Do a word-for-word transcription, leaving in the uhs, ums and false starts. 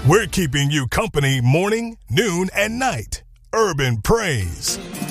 We're keeping you company morning, noon, and night. Urban Praise.